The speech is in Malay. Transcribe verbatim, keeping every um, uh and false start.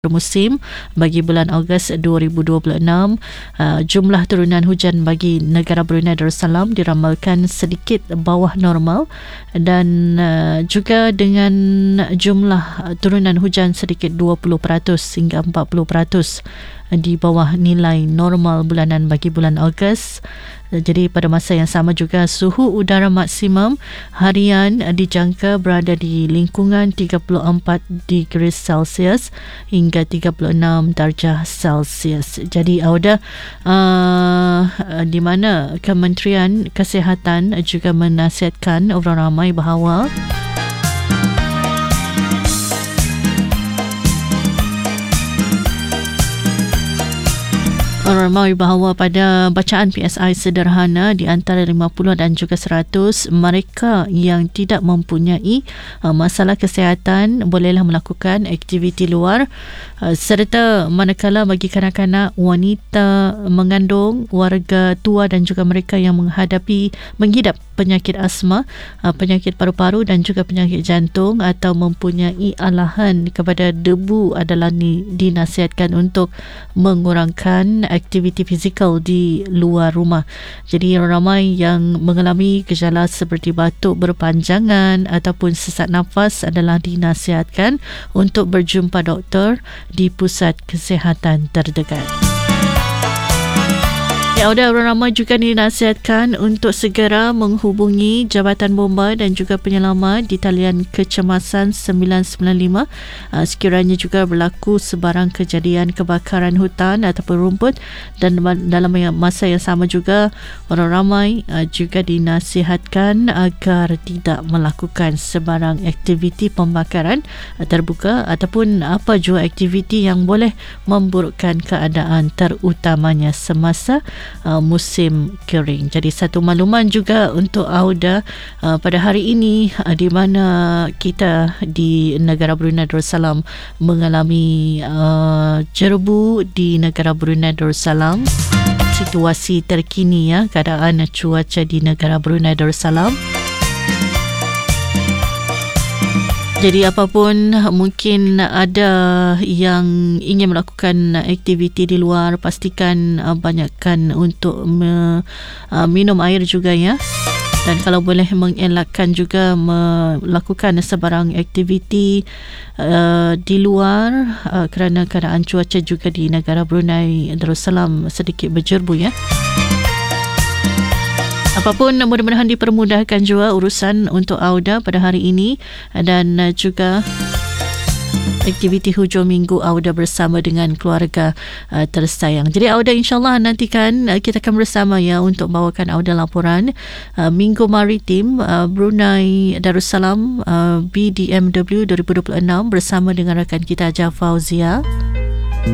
musim bagi bulan Ogos dua ribu dua puluh enam. Uh, jumlah turunan hujan bagi negara Brunei Darussalam diramalkan sedikit bawah normal dan uh, juga dengan jumlah turunan hujan sedikit dua puluh peratus hingga empat puluh peratus di bawah nilai normal bulanan bagi bulan Ogos. Jadi pada masa yang sama juga suhu udara maksimum harian dijangka berada di lingkungan tiga puluh empat darjah Celsius hingga tiga puluh enam darjah Celsius. Jadi Auda, uh, di mana Kementerian Kesihatan juga menasihatkan orang ramai bahawa ramai bahawa pada bacaan P S I sederhana di antara lima puluh dan juga seratus, mereka yang tidak mempunyai uh, masalah kesihatan bolehlah melakukan aktiviti luar, uh, serta manakala bagi kanak-kanak, wanita mengandung, warga tua dan juga mereka yang menghadapi menghidap penyakit asma, uh, penyakit paru-paru dan juga penyakit jantung atau mempunyai alahan kepada debu adalah ni, dinasihatkan untuk mengurangkan aktiviti fizikal di luar rumah. Jadi ramai yang mengalami gejala seperti batuk berpanjangan ataupun sesak nafas adalah dinasihatkan untuk berjumpa doktor di pusat kesihatan terdekat. Ya, ada orang ramai juga dinasihatkan untuk segera menghubungi Jabatan Bomba dan juga Penyelamat di talian kecemasan sembilan sembilan lima uh, sekiranya juga berlaku sebarang kejadian kebakaran hutan ataupun rumput, dan dalam masa yang sama juga orang ramai uh, juga dinasihatkan agar tidak melakukan sebarang aktiviti pembakaran uh, terbuka ataupun apa jua aktiviti yang boleh memburukkan keadaan terutamanya semasa Uh, musim kering. Jadi satu makluman juga untuk Auda uh, pada hari ini uh, di mana kita di negara Brunei Darussalam mengalami uh, jerebu di negara Brunei Darussalam. Situasi terkini ya, keadaan cuaca di negara Brunei Darussalam. Jadi apapun mungkin ada yang ingin melakukan aktiviti di luar, pastikan uh, banyakkan untuk me, uh, minum air juga ya. Dan kalau boleh mengelakkan juga melakukan sebarang aktiviti uh, di luar uh, kerana keadaan cuaca juga di negara Brunei Darussalam sedikit berjerbu ya. Apapun, mudah-mudahan dipermudahkan juga urusan untuk Auda pada hari ini dan juga aktiviti hujung minggu Auda bersama dengan keluarga uh, tersayang. Jadi Auda, insyaAllah nantikan uh, kita akan bersama ya untuk bawakan Auda laporan uh, Minggu Maritim uh, Brunei Darussalam uh, B D M W dua ribu dua puluh enam bersama dengan rakan kita Jah Fauzia.